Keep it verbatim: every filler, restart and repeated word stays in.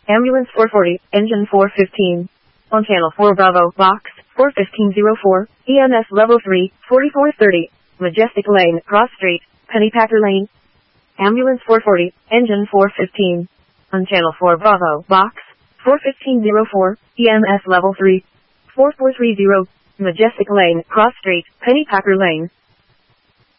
Ambulance four forty, engine four fifteen. On channel four Bravo, box four fifteen oh four, E M S level three, forty-four thirty, Majestic Lane, Cross Street, Pennypacker Lane. Ambulance four forty, engine four fifteen. On channel four Bravo, box four fifteen oh four, E M S level three, four four three zero, Majestic Lane, Cross Street, Pennypacker Lane.